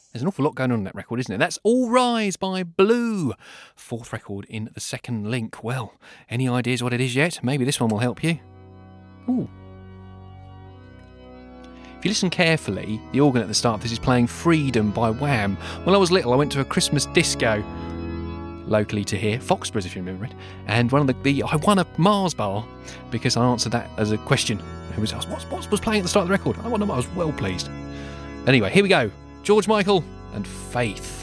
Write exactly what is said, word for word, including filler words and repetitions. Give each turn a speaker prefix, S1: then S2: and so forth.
S1: There's an awful lot going on in that record, isn't it? That's All Rise by Blue. Fourth record in the second link. Well, any ideas what it is yet? Maybe this one will help you. Ooh. If you listen carefully, the organ at the start of this is playing Freedom by Wham. When I was little, I went to a Christmas disco locally to here, Foxborough's if you remember it, and one of the, the I won a Mars bar because I answered that as a question. It was asked, what, what was playing at the start of the record? I won them, I was well pleased. Anyway, here we go. George Michael and Faith.